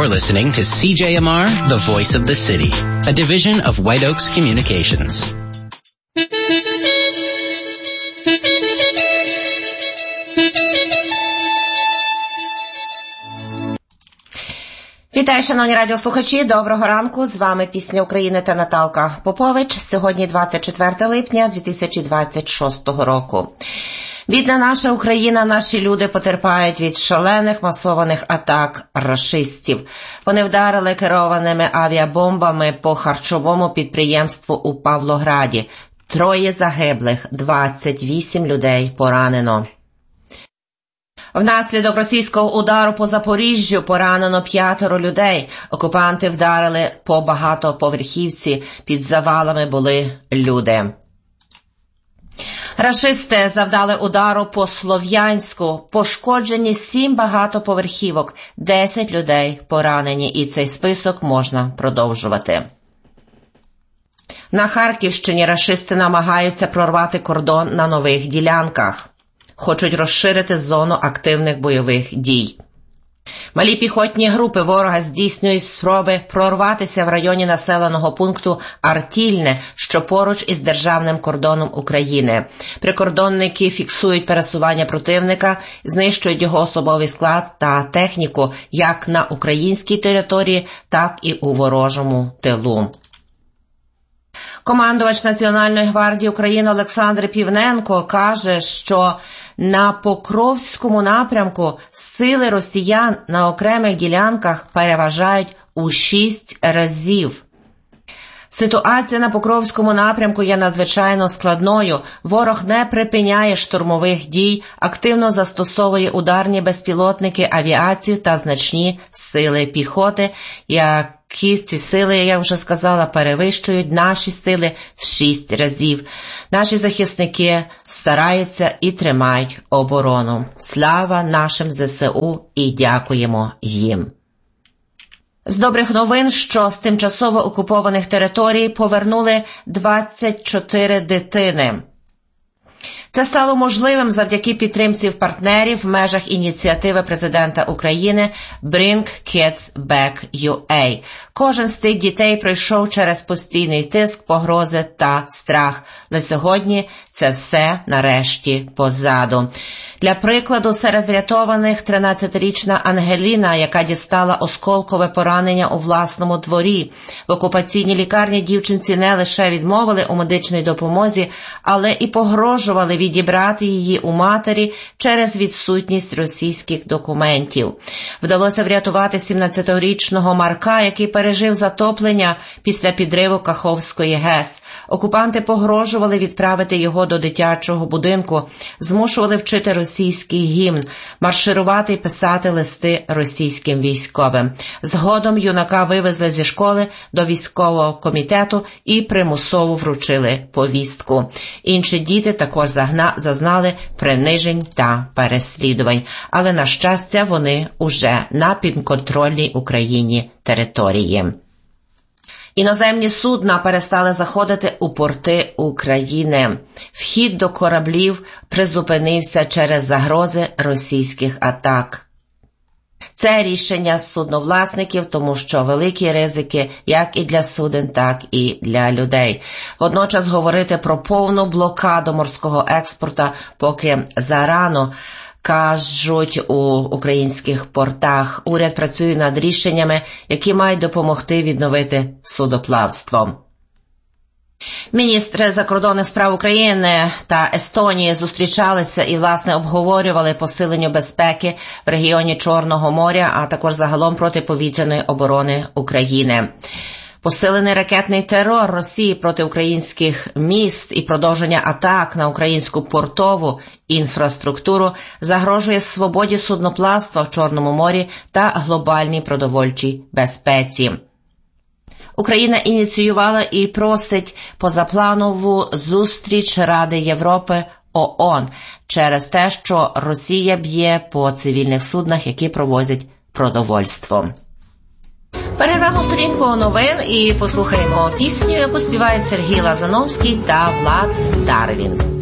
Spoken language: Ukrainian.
You're listening to CJMR, the voice of the city, a division of White Oaks Communications. Вітаю, шановні радіослухачі, доброго ранку, з вами Пісня України та Наталка Попович. Сьогодні 24 липня 2026 року. Бідна наша Україна, наші люди потерпають від шалених масованих атак рашистів. Вони вдарили керованими авіабомбами по харчовому підприємству у Павлограді. 3 загиблих, 28 людей поранено. Внаслідок російського удару по Запоріжжю поранено 5 людей. Окупанти вдарили по багатоповерхівці, під завалами були люди. Рашисти завдали удару по Слов'янську, пошкоджені 7 багатоповерхівок, 10 людей поранені, і цей список можна продовжувати. На Харківщині рашисти намагаються прорвати кордон на нових ділянках. Хочуть розширити зону активних бойових дій. Малі піхотні групи ворога здійснюють спроби прорватися в районі населеного пункту Артільне, що поруч із державним кордоном України. Прикордонники фіксують пересування противника, знищують його особовий склад та техніку як на українській території, так і у ворожому тилу. Командувач Національної гвардії України Олександр Півненко каже, що на Покровському напрямку сили росіян на окремих ділянках переважають у 6 разів. Ситуація на Покровському напрямку є надзвичайно складною. Ворог не припиняє штурмових дій, активно застосовує ударні безпілотники, авіацію та значні сили піхоти, які ці сили, я вже сказала, перевищують наші сили в 6 разів. Наші захисники стараються і тримають оборону. Слава нашим ЗСУ і дякуємо їм. З добрих новин, що з тимчасово окупованих територій повернули 24 дитини. Це стало можливим завдяки підтримці партнерів в межах ініціативи президента України Bring Kids Back UA. Кожен з цих дітей пройшов через постійний тиск, погрози та страх. Але сьогодні це все нарешті позаду. Для прикладу, серед врятованих 13-річна Ангеліна, яка дістала осколкове поранення у власному дворі. В окупаційній лікарні дівчинці не лише відмовили у медичній допомозі, але і погрожували відібрати її у матері через відсутність російських документів. Вдалося врятувати 17-річного Марка, який пережив затоплення після підриву Каховської ГЕС. Окупанти погрожували відправити його до дитячого будинку, змушували вчити російський гімн, марширувати і писати листи російським військовим. Згодом юнака вивезли зі школи до військового комітету і примусово вручили повістку. Інші діти також зазнали принижень та переслідувань, але, на щастя, вони уже на підконтрольній Україні території. Іноземні судна перестали заходити у порти України. Вхід до кораблів призупинився через загрози російських атак. Це рішення судновласників, тому що великі ризики як і для суден, так і для людей. Водночас говорити про повну блокаду морського експорту поки зарано, кажуть у українських портах. Уряд працює над рішеннями, які мають допомогти відновити судоплавство. Міністри закордонних справ України та Естонії зустрічалися і, власне, обговорювали посилення безпеки в регіоні Чорного моря, а також загалом протиповітряної оборони України. Посилений ракетний терор Росії проти українських міст і продовження атак на українську портову інфраструктуру загрожує свободі судноплавства в Чорному морі та глобальній продовольчій безпеці. Україна ініціювала і просить позапланову зустріч Ради Європи ООН через те, що Росія б'є по цивільних суднах, які провозять продовольство. Перервемо сторінку новин і послухаємо пісню, яку співають Сергій Лазановський та Влад Дарвін.